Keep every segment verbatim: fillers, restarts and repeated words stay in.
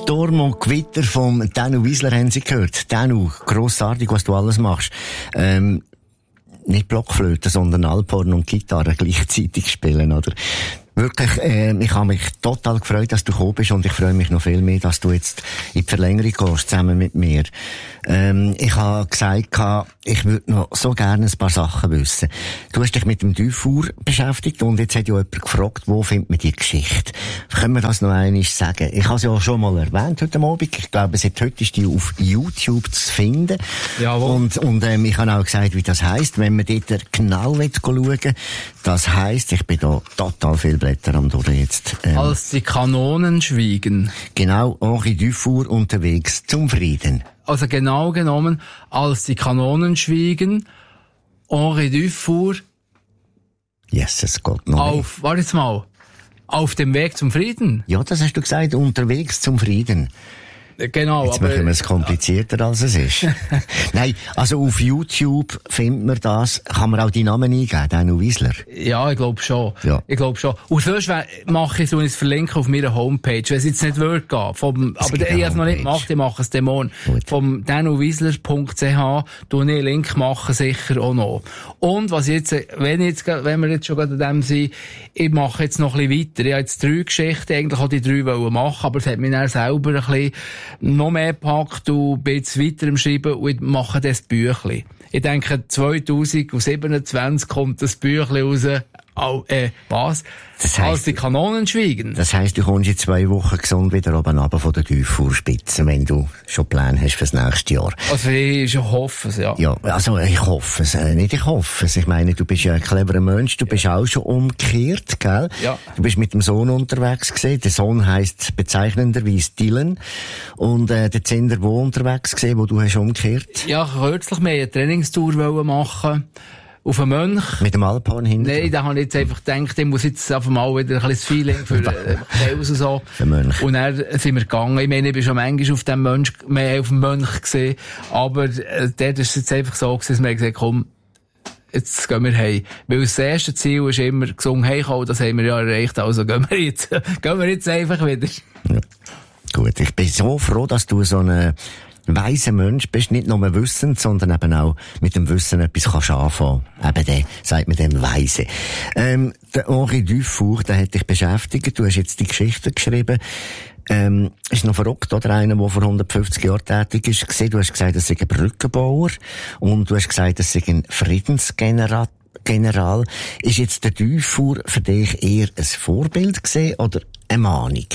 Sturm und Gewitter vom Danu Wiesler haben Sie gehört. Danu, grossartig, was du alles machst. Ähm, nicht Blockflöte, sondern Alphorn und Gitarre gleichzeitig spielen, oder? Wirklich, äh, ich habe mich total gefreut, dass du gekommen bist, und ich freue mich noch viel mehr, dass du jetzt in die Verlängerung gehst, zusammen mit mir. Ähm, ich habe gesagt, ich würde noch so gerne ein paar Sachen wissen. Du hast dich mit dem Dufour beschäftigt, und jetzt hat ja jemand gefragt, wo findet man die Geschichte? Können wir das noch einmal sagen? Ich habe es ja schon mal erwähnt heute Abend. Ich glaube, seit heute ist die auf YouTube zu finden. Jawohl. Und, und ähm, ich habe auch gesagt, wie das heisst, wenn man dort genau schauen will. Das heisst, ich bin da total viel Blätter am durch jetzt. Ähm, Als die Kanonen schwiegen. Genau, Henri Dufour unterwegs zum Frieden. Also genau genommen, als die Kanonen schwiegen, Henri Dufour Jesus Gott, noch auf, warte jetzt mal, auf dem Weg zum Frieden. Ja, das hast du gesagt, unterwegs zum Frieden. Genau, Jetzt aber... machen wir es komplizierter, als es ist. Nein, also auf YouTube findet man das. Kann man auch die Namen eingeben, Danu Wiesler? Ja, ich glaube schon. Ja. Ich glaube schon. Und sonst mache ich so ein Verlinken auf meiner Homepage, wenn es jetzt nicht wird gehen. Vom, aber ich habe es noch nicht gemacht, ich mache es demon. Vom danu wiesler punkt c h tu ich einen Link machen, sicher auch noch. Und was jetzt, wenn jetzt, wenn wir jetzt schon gerade an dem sind, ich mache jetzt noch ein bisschen weiter. Ich habe jetzt drei Geschichten, eigentlich auch die drei wollen machen, aber es hat mich dann selber ein bisschen noch mehr gepackt und bin jetzt weiter im Schreiben und mache das Büchlein. Ich denke, zwanzig siebenundzwanzig kommt das Büchlein raus. Oh, äh, was? Das heisst, als die Kanonen schwiegen. Das heisst, du kommst in zwei Wochen gesund wieder oben runter von der Dufour-Spitze, wenn du schon Pläne hast fürs nächste Jahr. Also ich hoffe es, ja. Ja, also ich hoffe es. Äh, nicht ich hoffe es. Ich meine, du bist ja ein cleverer Mensch. Du bist auch schon umgekehrt, gell? Ja. Du bist mit dem Sohn unterwegs gewesen. Der Sohn heisst bezeichnenderweise Dylan. Und äh, der Zender wo unterwegs gewesen, wo du hast umgekehrt? Ja, kürzlich mehr eine Trainingstour machen auf einen Mönch. Mit dem Alphorn hinten? Nein, da habe ich jetzt einfach gedacht, ich muss jetzt einfach mal wieder ein bisschen Feeling für äh, Chaos und so. Für Mönch. Und dann sind wir gegangen. Ich meine, ich bin schon manchmal auf dem Mönch, mehr auf dem Mönch gesehen. Aber äh, dort ist es jetzt einfach so gewesen, dass wir gesagt, komm, jetzt gehen wir heim. Weil das erste Ziel ist immer gesungen heimkommen, das haben wir ja erreicht. Also gehen wir jetzt, gehen wir jetzt einfach wieder. Ja. Gut, ich bin so froh, dass du so eine weiser Mensch bist, nicht nur wissend, sondern eben auch mit dem Wissen etwas kannst anfangen. Eben der, sagt man dem Weise. Ähm, der Henri Dufour, der hat dich beschäftigt, du hast jetzt die Geschichte geschrieben. Ähm, ist noch verrückt, oder? Einer, der vor hundertfünfzig Jahren tätig ist, gesehen. Du hast gesagt, das sei ein Brückenbauer. Und du hast gesagt, das sei ein Friedensgeneral. General. Ist jetzt der Dufour für dich eher ein Vorbild gewesen, oder eine Mahnung?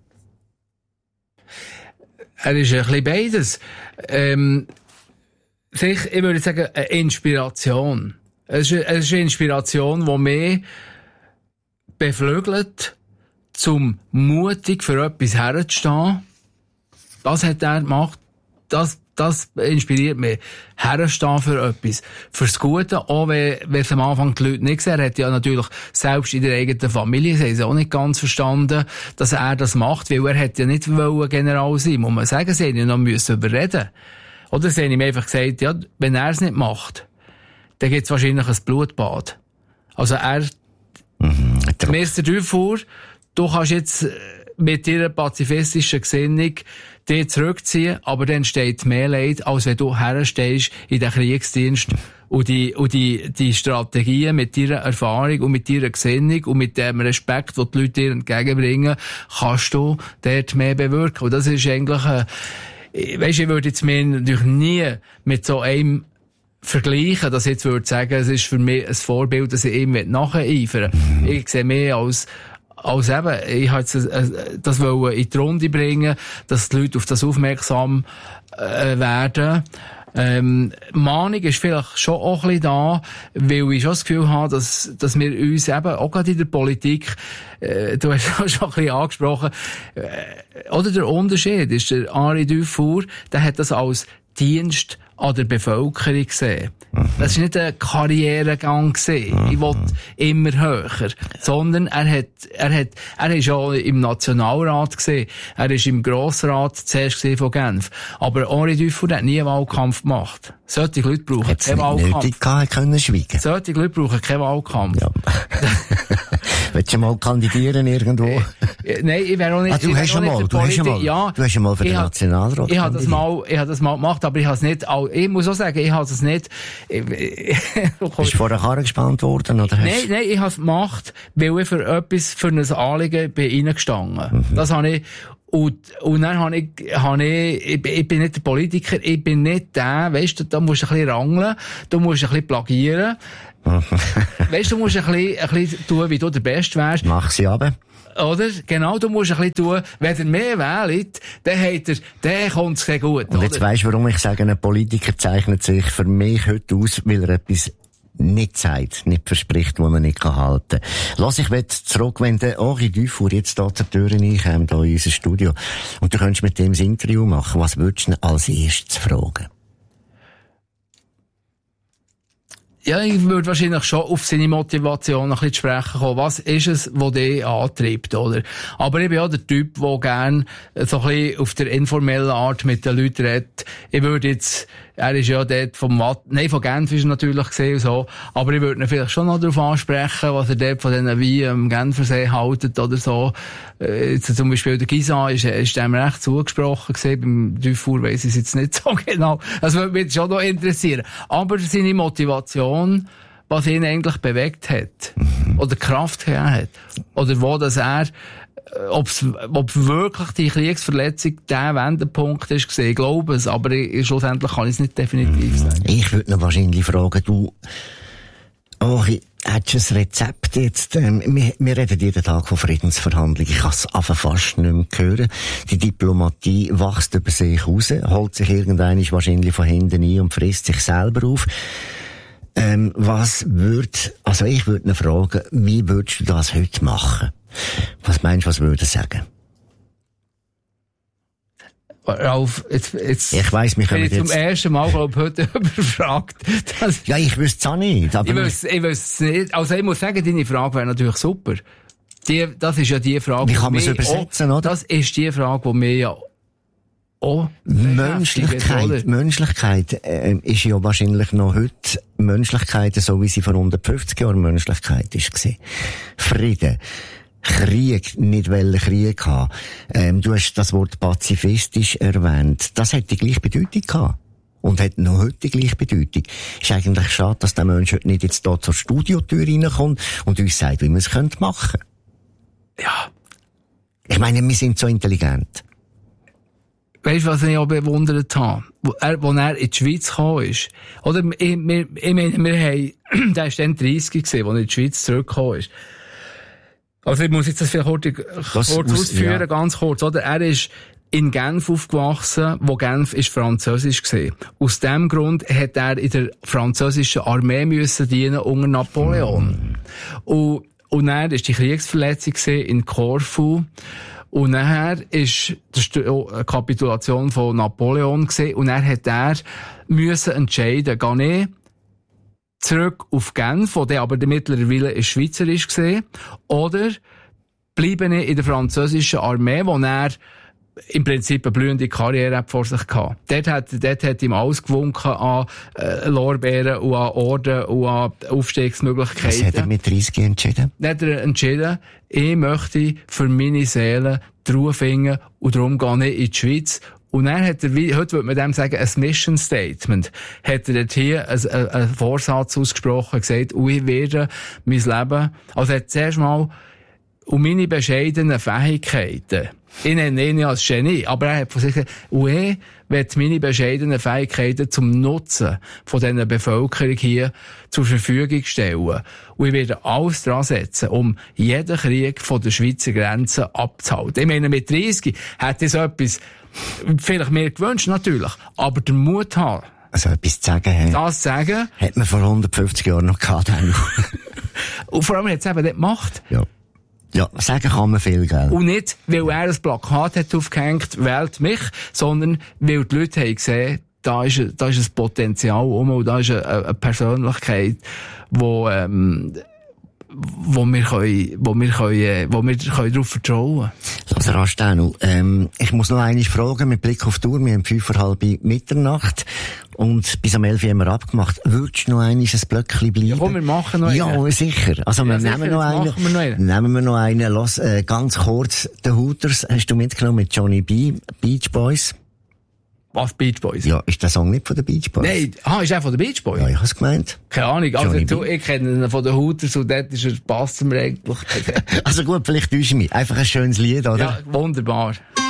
Er ist ein bisschen beides. Ähm, ich würde sagen, eine Inspiration. Es ist, es ist eine Inspiration, die mich beflügelt, zum mutig für etwas herzustehen. Das hat er gemacht. Das, das inspiriert mich. Herstehen für etwas. Fürs Gute, auch wenn, wenn es am Anfang die Leute nicht gesehen haben. Er hat ja natürlich selbst in der eigenen Familie, sie haben es auch nicht ganz verstanden, dass er das macht, weil er hätte ja nicht wollen General sein, muss man sagen, sie haben ja noch müssen überreden. Oder sie haben ihm einfach gesagt, ja, wenn er es nicht macht, dann gibt es wahrscheinlich ein Blutbad. Also er, Mhm, Mister Dufour, du kannst jetzt mit deiner pazifistischen Gesinnung dich zurückziehen, aber dann steht mehr Leid, als wenn du herstehst in den Kriegsdienst und die, und die, die Strategien mit deiner Erfahrung und mit deiner Gesinnung und mit dem Respekt, den die Leute dir entgegenbringen, kannst du dort mehr bewirken. Und das ist eigentlich, äh, weisst, ich würde jetzt mir natürlich nie mit so einem vergleichen, dass ich jetzt würde sagen, es ist für mich ein Vorbild, dass ich ihm nacheifern will. Ich sehe mehr als als eben, ich wollte das wollen in die Runde bringen, dass die Leute auf das aufmerksam äh, werden. Ähm, Mahnung ist vielleicht schon auch ein bisschen da, weil ich schon das Gefühl habe, dass, dass wir uns eben, auch gerade in der Politik, äh, du hast es schon ein bisschen angesprochen, äh, oder der Unterschied ist, der Henri Dufour, der hat das als Dienst an der Bevölkerung gesehen. Das war nicht ein Karrieregang gesehen. Ich wollte immer höher. Sondern er hat, er hat, er ist auch im Nationalrat gesehen. Er ist im Grossrat zuerst gesehen von Genf. Aber Henri Dufour hat nie einen Wahlkampf gemacht. Solche Leute brauchen Hat's keinen nicht Wahlkampf. Nötig gehabt, können schweigen. Solche Leute brauchen keinen Wahlkampf. Ja. Willst du mal kandidieren irgendwo? Äh, nein, ich wäre auch nicht... Ah, du hast schon mal, du hast schon mal, ja, du hast schon mal für den Nationalrat Ich habe das mal, ich habe das mal gemacht, aber ich habe es nicht, ich muss auch sagen, ich habe es nicht... Bist du vor der Karre gespannt worden, oder? Nein, nein, ich habe es gemacht, weil ich für etwas, für ein Anliegen bin reingestanden. Mhm. Das habe ich... Und, und dann habe ich, habe ich, ich, ich bin nicht der Politiker, ich bin nicht der, weißt du, da musst du ein bisschen rangeln, du musst ein bisschen plagieren. Weißt du, du musst ein bisschen, ein bisschen tun, wie du der Beste wärst. Mach sie aber. Oder? Genau, du musst ein bisschen tun, wenn er mehr wählt, dann hat er, dann kommt es sehr gut. Und jetzt weisst du, warum ich sage, ein Politiker zeichnet sich für mich heute aus, weil er etwas nicht sagt, nicht verspricht, was man nicht halten kann. Lass ich jetzt zurück, wenn der Henri Dufour jetzt da zur Tür reinkommt, hier in unser Studio, und du könntest mit dem das Interview machen, was würdest du als erstes fragen? Ja, ich würde wahrscheinlich schon auf seine Motivation ein bisschen zu sprechen kommen. Was ist es, was dich antreibt, oder? Aber ich bin auch der Typ, der gerne so ein bisschen auf der informellen Art mit den Leuten redet. Ich würde jetzt, er ist ja dort vom Watt, nein, von Genf ist er natürlich gesehen und so, aber ich würde ihn vielleicht schon noch darauf ansprechen, was er dort von diesen Weinen am Genfersee haltet oder so. Jetzt zum Beispiel der Gisa ist, ist dem recht zugesprochen gewesen, beim Dufour weiss ich es jetzt nicht so genau. Das würde mich schon noch interessieren. Aber seine Motivation, was ihn eigentlich bewegt hat, oder Kraft gegeben hat, oder wo das er, ob's, ob wirklich die Kriegsverletzung der Wendepunkt ist gesehen, ich glaube es, aber ich, schlussendlich kann ich es nicht definitiv sagen. Ich würde noch wahrscheinlich fragen, du, oh, hättest du ein Rezept jetzt? Ähm, wir, wir reden jeden Tag von Friedensverhandlungen. Ich kann es einfach fast nicht mehr hören. Die Diplomatie wächst über sich raus, holt sich irgendwann wahrscheinlich von hinten ein und frisst sich selber auf. Ähm, was würd, also ich würde ihn fragen, wie würdest du das heute machen? Was meinst du, was würde er sagen? Ralf, jetzt, jetzt, ich weiss, mich bin ich jetzt zum ersten Mal, glaube ich, heute überfragt. Das, ja, ich wüsste es auch nicht. Aber ich wüsste ich es nicht. Also ich muss sagen, deine Frage wäre natürlich super. Die, das ist ja die Frage, wie kann man es übersetzen, auch, oder? Das ist die Frage, die mir ja auch Menschlichkeit, Menschlichkeit äh, ist ja wahrscheinlich noch heute Menschlichkeit, so wie sie vor hundertfünfzig Jahren Menschlichkeit ist gewesen. Frieden. Krieg, nicht wollen Krieg haben. Ähm, du hast das Wort pazifistisch erwähnt. Das hat die gleiche Bedeutung gehabt. Und hat noch heute die gleiche Bedeutung. Ist eigentlich schade, dass der Mensch heute nicht jetzt da zur Studiotür reinkommt und uns sagt, wie man es machen könnte. Ja. Ich meine, wir sind so intelligent. Weißt du, was ich auch bewundert habe? Wo er, wo er in die Schweiz gekommen ist. Oder, ich, wir, ich meine, wir haben, der war dann dreißig gewesen, als er in die Schweiz zurückgekommen ist. Also, ich muss jetzt das vielleicht kurz, kurz muss, ausführen, ja. Ganz kurz, oder? Er ist in Genf aufgewachsen, wo Genf ist französisch gewesen. Aus dem Grund hat er in der französischen Armee müssen dienen unter Napoleon. Mm. Und, und dann ist die Kriegsverletzung in Korfu. Und nachher ist die Kapitulation von Napoleon gewesen. Und dann hat er müssen entscheiden, gehe ich zurück auf Genf, wo der aber mittlerweile in Schweizerisch gesehen, oder bleibe ich in der französischen Armee, wo er im Prinzip eine blühende Karriere vor sich hatte. Dort hat, dort hat ihm alles gewunken an äh, Lorbeeren und an Orden und an Aufstiegsmöglichkeiten. Was hat er mit dreißig entschieden? Dann hat er entschieden, ich möchte für meine Seele die Ruhe finden und darum gehe ich in die Schweiz. Und dann hat er, wie, heute würde man dem sagen, ein Mission Statement, hat er dort hier einen, einen Vorsatz ausgesprochen, gesagt, und ich werde mein Leben, also er hat zuerst mal um meine bescheidenen Fähigkeiten, ich nenne ihn ja als Genie, aber er hat von sich gesagt, und ich werde meine bescheidenen Fähigkeiten zum Nutzen von dieser Bevölkerung hier zur Verfügung stellen. Und ich werde alles dran setzen, um jeden Krieg von der Schweizer Grenze abzuhalten. Ich meine, mit dreißig hätte ich so etwas vielleicht mehr gewünscht, natürlich, aber der Mut haben. Also etwas zu sagen, hey. Das zu sagen. Hat man vor hundertfünfzig Jahren noch gehabt. Und vor allem hat es eben nicht gemacht. Ja. Ja, sagen kann man viel, gell? Und nicht, weil er ein Plakat hat aufgehängt, wählt mich, sondern weil die Leute haben gesehen, da ist, da ist ein Potenzial um und da ist eine, eine Persönlichkeit, wo, ähm, wo wir können, wo wir können, wo wir können darauf vertrauen. Lass rasch, ähm, ich muss noch einmal fragen, mit Blick auf die Uhr, wir haben fünf vor halb Mitternacht. Und bis am elf haben wir abgemacht. Würdest du noch einmal ein Blöckchen bleiben? Ja, komm, wir machen noch einen. Ja, sicher. Also, ja, wir sicher, nehmen noch einen. Machen wir noch einen. Nehmen wir noch einen. Los, äh, ganz kurz. The Hooters hast du mitgenommen mit Johnny B. Beach Boys. Was, Beach Boys? Ja, ist der Song nicht von den Beach Boys? Nein, ah, ist er von den Beach Boys? Ja, ich hab's gemeint. Keine Ahnung, also Johnny du, B. ich kenne ihn von den Hooters und dort ist er, passt mir eigentlich. Also gut, vielleicht täusche ich mich. Einfach ein schönes Lied, oder? Ja, wunderbar.